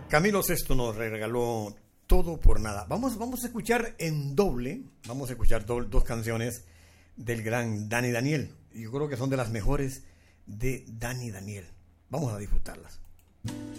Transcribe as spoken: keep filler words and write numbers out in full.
Camilo Sesto nos regaló Todo por Nada. Vamos, vamos a escuchar en doble, vamos a escuchar do, dos canciones del gran Dani Daniel. Yo creo que son de las mejores de Dani Daniel. Vamos a disfrutarlas.